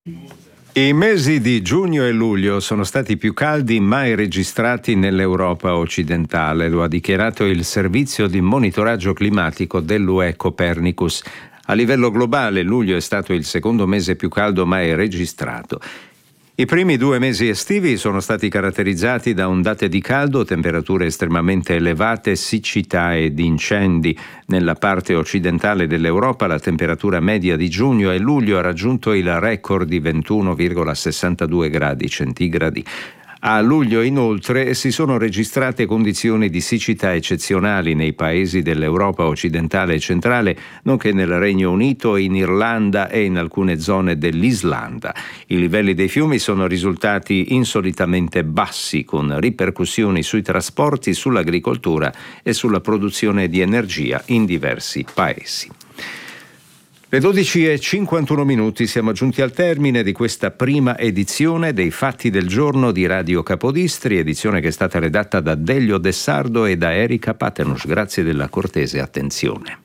I mesi di giugno e luglio sono stati più caldi mai registrati nell'Europa occidentale, lo ha dichiarato il servizio di monitoraggio climatico dell'UE Copernicus. A livello globale, luglio è stato il secondo mese più caldo mai registrato. I primi 2 mesi estivi sono stati caratterizzati da ondate di caldo, temperature estremamente elevate, siccità ed incendi. Nella parte occidentale dell'Europa la temperatura media di giugno e luglio ha raggiunto il record di 21,62 gradi centigradi. A luglio, inoltre, si sono registrate condizioni di siccità eccezionali nei paesi dell'Europa occidentale e centrale, nonché nel Regno Unito, in Irlanda e in alcune zone dell'Islanda. I livelli dei fiumi sono risultati insolitamente bassi, con ripercussioni sui trasporti, sull'agricoltura e sulla produzione di energia in diversi paesi. Le 12:51 siamo giunti al termine di questa prima edizione dei Fatti del Giorno di Radio Capodistri, edizione che è stata redatta da Delio De Sardo e da Erika Paternoš. Grazie della cortese attenzione.